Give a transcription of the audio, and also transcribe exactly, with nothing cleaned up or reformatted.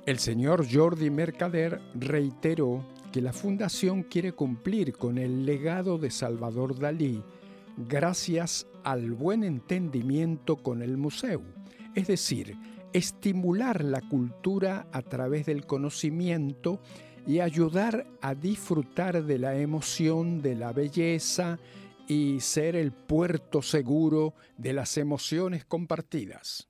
El señor Jordi Mercader reiteró que la Fundación quiere cumplir con el legado de Salvador Dalí gracias al buen entendimiento con el museo, es decir, estimular la cultura a través del conocimiento y ayudar a disfrutar de la emoción de la belleza y ser el puerto seguro de las emociones compartidas.